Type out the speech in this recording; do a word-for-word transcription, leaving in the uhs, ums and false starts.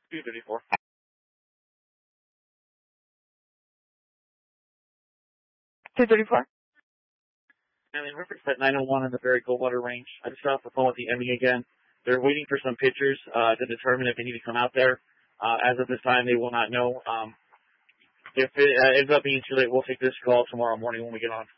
two thirty-four. two thirty-four. And in reference to that nine oh one in the Barry Goldwater range, I just got off the phone with the M E again. They're waiting for some pictures uh, to determine if they need to come out there. Uh, as of this time, they will not know. Um, if it uh, ends up being too late, we'll take this call tomorrow morning when we get on.